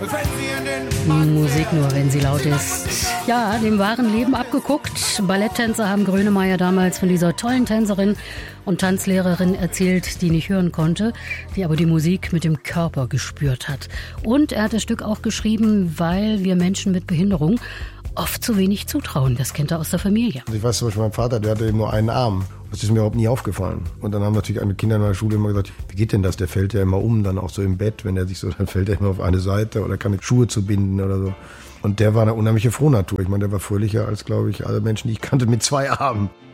Musik nur, wenn sie laut ist. Ja, dem wahren Leben abgeguckt. Balletttänzer haben Grönemeyer damals von dieser tollen Tänzerin und Tanzlehrerin erzählt, die nicht hören konnte, die aber die Musik mit dem Körper gespürt hat. Und er hat das Stück auch geschrieben, weil wir Menschen mit Behinderung oft zu wenig zutrauen. Das kennt er aus der Familie. Ich weiß zum Beispiel, mein Vater, der hatte eben nur einen Arm. Das ist mir überhaupt nie aufgefallen. Und dann haben natürlich alle Kinder in der Schule immer gesagt, wie geht denn das? Der fällt ja immer um, dann auch so im Bett, wenn er sich so, dann fällt er immer auf eine Seite oder kann Schuhe zu binden oder so. Und der war eine unheimliche Frohnatur. Ich meine, der war fröhlicher als, glaube ich, alle Menschen, die ich kannte, mit 2 Armen.